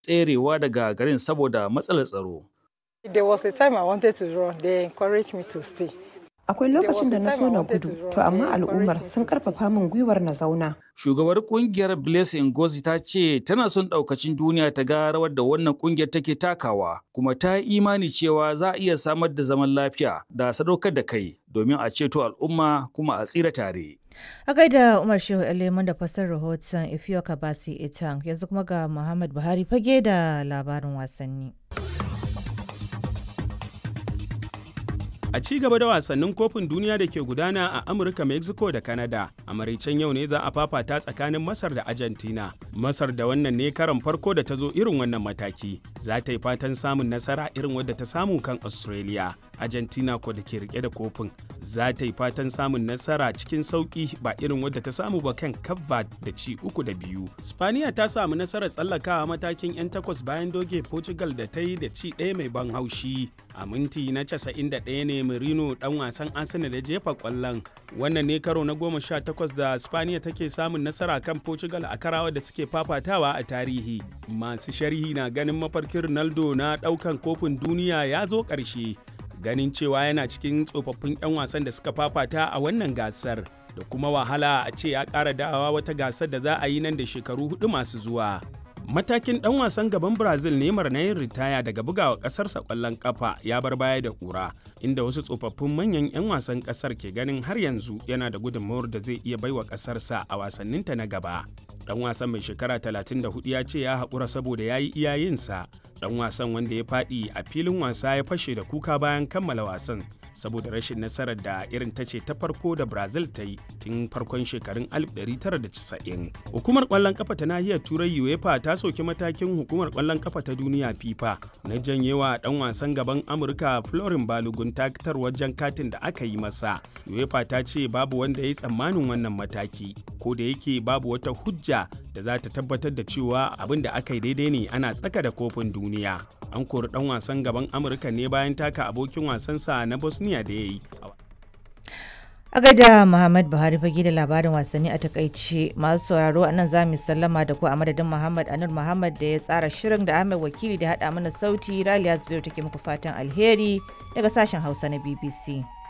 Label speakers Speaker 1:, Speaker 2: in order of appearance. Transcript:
Speaker 1: tserewa daga garin saboda matsalar tsaro.
Speaker 2: There was a time I wanted to run, they encouraged me to stay.
Speaker 3: Akwai lokacin da na so na gudu, to amma al'ummar sun karfafa min gwiwar na zauna.
Speaker 1: Shugabar kungiyar Blaise Ngozi ta ce tana son daukacin duniya ta ga rawar da wannan kungiyar take takawa, kuma ta yi imani cewa za a iya samar da zaman lafiya da sadaukar da kai domin a ceto al'umma kuma a tsira tare.
Speaker 4: A gaida Umar Shehu Eleman da fasar rahoton Ifeoka Basi Etang, yanzu kuma ga Muhammad Buhari fage da labarin wasanni.
Speaker 5: A ci gaba da wasannin kofin duniya da ke gudana a Amurka, Mexico da Canada, a maraicen yau ne za a fafata tsakanin Masar da Argentina. Masar da wannan ne karon farko da ta zo irin wannan mataki. Za ta yi fatan samun nasara irin wadda ta samu kan Australia. Argentina ko da ke rike da kofin za ta yi fatan samun nasara cikin sauki ba irin wadda ta samu ba kan Cape Verde da ci 3-2. Spaniya ta samu nasarar tsallakawa matakin 'yan takwas bayan doge Portugal da ta yi da ci ɗaya mai ban haushi. A minti na 91 ne Merino dan wasan Arsenal da jefa kwallon. Wannan ne karo na 18 da Spaniya take samun nasara kan Portugal a karawa da suke fafatawa a tarihi. Masu sharhi na ganin mafarkin Ronaldo na daukan kofin duniya ya zo ƙarshe. Ganin cewa yana cikin tsofaffin 'yan wasan da suka fafata a wannan gasar da kuma wahala a ce ya ƙara dawowa wata gasar da za a yi nan da shekaru 4 masu zuwa. Matakin ɗan wasan gaban Brazil Neymar na yin ritaya daga bugawa ƙasarsa ƙwallon ƙafa ya bar baya da ƙura, inda wasu tsofaffin manyan 'yan wasan ƙasar ke ganin har yanzu yana da gudunmawar da zai iya baiwa ƙasarsa a wasanninta na gaba. Ɗan wasan mai shekara 34 ya ce ya haƙura saboda ya yi iyayensa. Ɗan wasan wanda ya faɗi a filin wasa ya fashe da kuka bayan kammala wasan saboda rashin nasarar da irin ta ce ta farko da Brazil ta yi tun farkon shekarun 1990. Hukumar ƙwallon ƙafa ta nahiyar Turai UEFA ta soki matakin hukumar ƙwallon ƙafa ta duniya FIFA na janyewa ɗan wasan gaban Amurka Florin Balogun takatarwar jan katin da aka yi masa. UEFA ta ce babu wanda ya yi tsammanin wannan mataki, ko da yake babu wata hujja da za ta tabbatar da cewa abin da aka yi daidai ne ana tsaka da kofin duniya. An kori ɗan wasan gaban Amurka ne bayan taka abokin wasansa na Bosnia da ya yi.
Speaker 4: A gaida Muhammad Buhari fage da labarin wasanni a takaice, masu sauraro a nan za mu sallama da ku a madadin Muhammad Anur Muhammad da ya tsara shirin da Ahmed Wakili da haɗa mana sauti. Raliya Zubairu take muku fatan alheri daga sashen Hausa na BBC.